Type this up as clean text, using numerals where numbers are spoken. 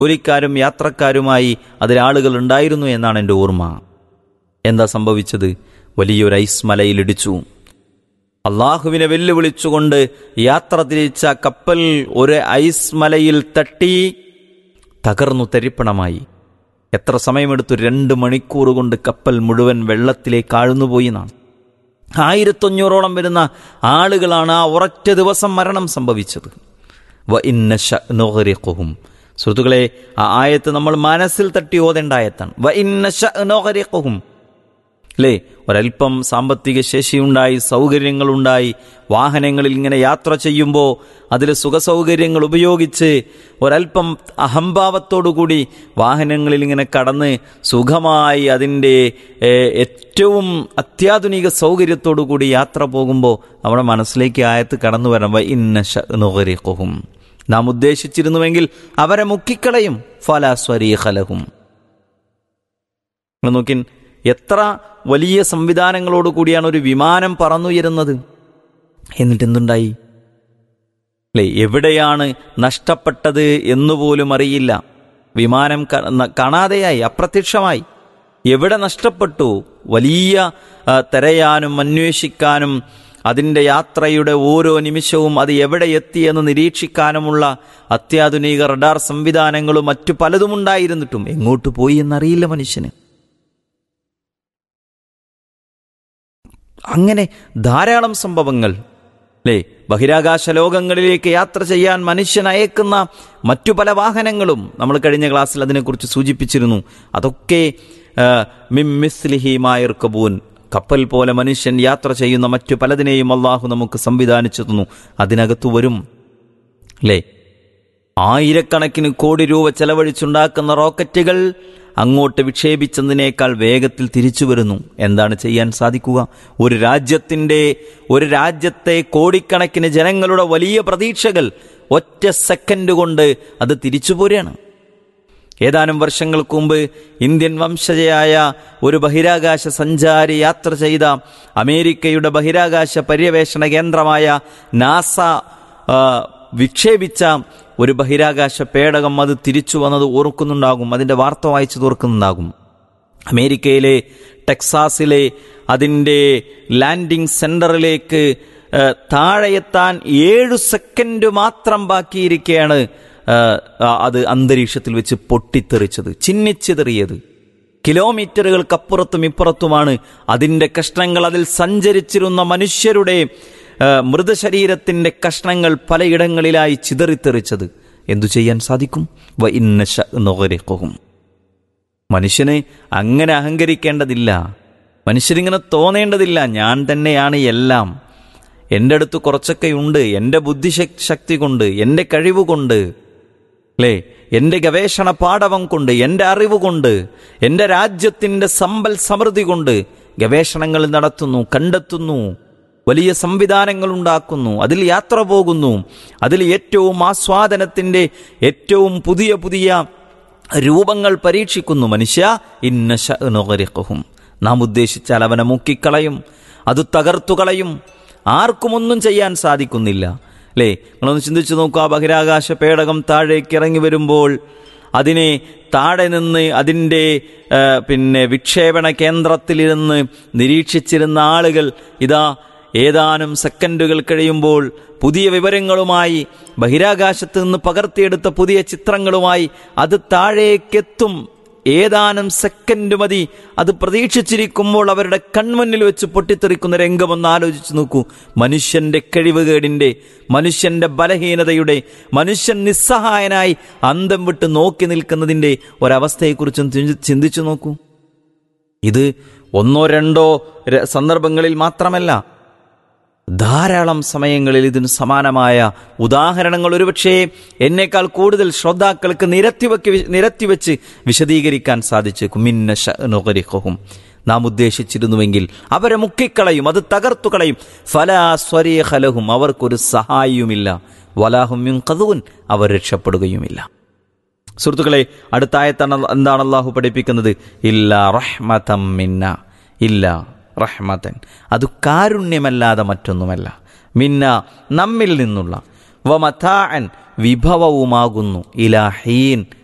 ജോലിക്കാരും യാത്രക്കാരുമായി അതിലാളുകൾ ഉണ്ടായിരുന്നു എന്നാണ് എൻ്റെ ഓർമ്മ. എന്താ സംഭവിച്ചത്? വലിയൊരു ഐസ് മലയിലിടിച്ചു. അള്ളാഹുവിനെ വെല്ലുവിളിച്ചുകൊണ്ട് യാത്ര തിരിച്ച കപ്പൽ ഒരു ഐസ് മലയിൽ തട്ടി തകർന്നു തരിപ്പണമായി. എത്ര സമയമെടുത്തു? 2 മണിക്കൂർ കൊണ്ട് കപ്പൽ മുഴുവൻ വെള്ളത്തിലേക്ക് ആഴ്ന്നുപോയി എന്നാണ്. 1500ഓളം വരുന്ന ആളുകളാണ് ആ ഒരൊറ്റ ദിവസം മരണം സംഭവിച്ചത്. വഇന്ന ശഅ്നുഗ്രിഖുഹും. സുഹൃത്തുക്കളെ, ആ ആയത്ത് നമ്മൾ മനസ്സിൽ തട്ടി ഓതേണ്ട ആയത്താണ്. വഇന്ന ശഅ്നുഗ്രിഖുഹും. അല്ലേ, ഒരൽപ്പം സാമ്പത്തിക ശേഷിയുണ്ടായി, സൗകര്യങ്ങളുണ്ടായി, വാഹനങ്ങളിൽ ഇങ്ങനെ യാത്ര ചെയ്യുമ്പോൾ അതിൽ സുഖസൗകര്യങ്ങൾ ഉപയോഗിച്ച് ഒരൽപ്പം അഹംഭാവത്തോടുകൂടി വാഹനങ്ങളിൽ ഇങ്ങനെ കടന്ന് സുഖമായി അതിൻ്റെ ഏറ്റവും അത്യാധുനിക സൗകര്യത്തോടു കൂടി യാത്ര പോകുമ്പോൾ നമ്മുടെ മനസ്സിലേക്ക് ആയത്ത് കടന്നു വരണം. വഇന്ന ശഅ്നുഗ്രിഖുഹും. നാം ഉദ്ദേശിച്ചിരുന്നുവെങ്കിൽ അവരെ മുക്കിക്കളയും. ഫലാ സ്വരീഖ ലഹും. നോക്കിൻ, എത്ര വലിയ സംവിധാനങ്ങളോട് കൂടിയാണ് ഒരു വിമാനം പറന്നുയരുന്നത്. എന്നിട്ട് എന്തുണ്ടായി? അല്ലേ, എവിടെയാണ് നഷ്ടപ്പെട്ടത് എന്നുപോലും അറിയില്ല. വിമാനം കാണാതെയായി, അപ്രത്യക്ഷമായി. എവിടെ നഷ്ടപ്പെട്ടു? വലിയ തിരയാനും അന്വേഷിക്കാനും അതിൻ്റെ യാത്രയുടെ ഓരോ നിമിഷവും അത് എവിടെ എത്തിയെന്ന് നിരീക്ഷിക്കാനുമുള്ള അത്യാധുനിക റഡാർ സംവിധാനങ്ങളും മറ്റു പലതും ഉണ്ടായിരുന്നിട്ടും എങ്ങോട്ട് പോയി എന്നറിയില്ല മനുഷ്യന്. അങ്ങനെ ധാരാളം സംഭവങ്ങൾ. അല്ലേ, ബഹിരാകാശ ലോകങ്ങളിലേക്ക് യാത്ര ചെയ്യാൻ മനുഷ്യൻ അയക്കുന്ന മറ്റു പല വാഹനങ്ങളും നമ്മൾ കഴിഞ്ഞ ക്ലാസ്സിൽ അതിനെക്കുറിച്ച് സൂചിപ്പിച്ചിരുന്നു. അതൊക്കെ മിമ്മിസ്ലിഹി മായർക്കബൂൻ, കപ്പൽ പോലെ മനുഷ്യൻ യാത്ര ചെയ്യുന്ന മറ്റു പലതിനെയും അള്ളാഹു നമുക്ക് സംവിധാനിച്ചു തന്നു. അതിനകത്തു വരും. അല്ലേ, ആയിരക്കണക്കിന് കോടി രൂപ ചെലവഴിച്ചുണ്ടാക്കുന്ന റോക്കറ്റുകൾ അങ്ങോട്ട് വിക്ഷേപിച്ചതിനേക്കാൾ വേഗത്തിൽ തിരിച്ചു വരുന്നു. എന്താണ് ചെയ്യാൻ സാധിക്കുക? ഒരു രാജ്യത്തെ കോടിക്കണക്കിന് ജനങ്ങളുടെ വലിയ പ്രതീക്ഷകൾ ഒറ്റ സെക്കൻഡ് കൊണ്ട് അത് തിരിച്ചു പോരുകയാണ്. ഏതാനും വർഷങ്ങൾക്ക് മുമ്പ് ഇന്ത്യൻ വംശജയായ ഒരു ബഹിരാകാശ സഞ്ചാരി യാത്ര ചെയ്ത അമേരിക്കയുടെ ബഹിരാകാശ പര്യവേഷണ കേന്ദ്രമായ നാസ വിക്ഷേപിച്ച ഒരു ബഹിരാകാശ പേടകം അത് തിരിച്ചു വന്നത് ഓർക്കുന്നുണ്ടാകും. അതിൻ്റെ വാർത്ത വായിച്ചു തോർക്കുന്നുണ്ടാകും. അമേരിക്കയിലെ ടെക്സാസിലെ അതിൻ്റെ ലാൻഡിംഗ് സെൻറ്ററിലേക്ക് താഴെയെത്താൻ 7 സെക്കൻഡ് മാത്രം ബാക്കിയിരിക്കെയാണ് അത് അന്തരീക്ഷത്തിൽ വെച്ച് പൊട്ടിത്തെറിച്ചത്, ചിന്നിച്ചിതെറിയത്. കിലോമീറ്ററുകൾക്കപ്പുറത്തും ഇപ്പുറത്തുമാണ് അതിൻ്റെ കഷ്ണങ്ങൾ. അതിൽ സഞ്ചരിച്ചിരുന്ന മനുഷ്യരുടെ മൃതശരീരത്തിൻ്റെ കഷ്ണങ്ങൾ പലയിടങ്ങളിലായി ചിതറിത്തെറിച്ചത്. എന്തു ചെയ്യാൻ സാധിക്കും? വഇന്ന ശഅ്നുഗ്രിഖുഹും. മനുഷ്യന് അങ്ങനെ അഹങ്കരിക്കേണ്ടതില്ല. മനുഷ്യനിങ്ങനെ തോന്നേണ്ടതില്ല, ഞാൻ തന്നെയാണ് എല്ലാം, എൻ്റെ അടുത്ത് കുറച്ചൊക്കെ ഉണ്ട്, എൻ്റെ ബുദ്ധിശക്തി കൊണ്ട്, എൻ്റെ കഴിവ് കൊണ്ട്, അല്ലേ, എൻ്റെ ഗവേഷണ പാടവം കൊണ്ട്, എൻ്റെ അറിവ് കൊണ്ട്, എൻ്റെ രാജ്യത്തിൻ്റെ സമ്പൽ സമൃദ്ധി കൊണ്ട് ഗവേഷണങ്ങൾ നടത്തുന്നു, കണ്ടെത്തുന്നു, വലിയ സംവിധാനങ്ങൾ ഉണ്ടാക്കുന്നു, അതിൽ യാത്ര പോകുന്നു, അതിൽ ഏറ്റവും ആസ്വാദനത്തിൻ്റെ ഏറ്റവും പുതിയ പുതിയ രൂപങ്ങൾ പരീക്ഷിക്കുന്നു. മനുഷ്യ, ഇന്ന ശഅ്നുഗ്രിഖുഹും. നാം ഉദ്ദേശിച്ചാൽ അവനെ മുക്കിക്കളയും, അത് തകർത്തുകളയും. ആർക്കും ഒന്നും ചെയ്യാൻ സാധിക്കുന്നില്ല. അല്ലേ, നിങ്ങളൊന്ന് ചിന്തിച്ചു നോക്കുക. ബഹിരാകാശ പേടകം താഴേക്ക് ഇറങ്ങി വരുമ്പോൾ അതിനെ താഴെ നിന്ന് അതിൻ്റെ വിക്ഷേപണ കേന്ദ്രത്തിലിരുന്ന് നിരീക്ഷിച്ചിരുന്ന ആളുകൾ ഇതാ ഏതാനും സെക്കൻഡുകൾ കഴിയുമ്പോൾ പുതിയ വിവരങ്ങളുമായി, ബഹിരാകാശത്ത് നിന്ന് പകർത്തിയെടുത്ത പുതിയ ചിത്രങ്ങളുമായി അത് താഴേക്കെത്തും. ഏതാനും സെക്കൻഡ് മതി. അത് പ്രതീക്ഷിച്ചിരിക്കുമ്പോൾ അവരുടെ കൺമുന്നിൽ വെച്ച് പൊട്ടിത്തെറിക്കുന്ന രംഗമൊന്ന് ആലോചിച്ച് നോക്കൂ. മനുഷ്യൻ്റെ കഴിവുകേടിൻ്റെ, മനുഷ്യൻ്റെ ബലഹീനതയുടെ, മനുഷ്യൻ നിസ്സഹായനായി അന്തം വിട്ട് നോക്കി നിൽക്കുന്നതിൻ്റെ ഒരവസ്ഥയെക്കുറിച്ചും ചിന്തിച്ചു നോക്കൂ. ഇത് 1-2 സന്ദർഭങ്ങളിൽ മാത്രമല്ല, ധാരാളം സമയങ്ങളിൽ ഇതിന് സമാനമായ ഉദാഹരണങ്ങൾ ഒരുപക്ഷേ എന്നേക്കാൾ കൂടുതൽ ശ്രോതാക്കൾക്ക് നിരത്തിവെച്ച് വിശദീകരിക്കാൻ സാധിച്ചേക്കും. മിന്ന ശഅ്നുഗ്രിഖുഹും. നാം ഉദ്ദേശിച്ചിരുന്നുവെങ്കിൽ അവരെ മുക്കിക്കളയും, അത് തകർത്തുകളയും. ഫലാ സ്വരീഖ ലഹും. അവർക്കൊരു സഹായിയുമില്ല. വലാഹും യുൻഖദൂൻ. അവർ രക്ഷപ്പെടുകയുമില്ല. സുഹൃത്തുക്കളെ, അടുത്ത ആയത്താണ് എന്താണ് അല്ലാഹു പഠിപ്പിക്കുന്നത്? ഇല്ലാ റഹ്മതം മിന്ന. ഇല്ല റഹ്മതൻ, അത് കാരുണ്യമല്ലാതെ മറ്റൊന്നുമല്ല. മിന്ന, നമ്മിൽ നിന്നുള്ള, വമതാഅൻ, വിഭവവുമാകുന്നു. ഇലാ ഹീൻ,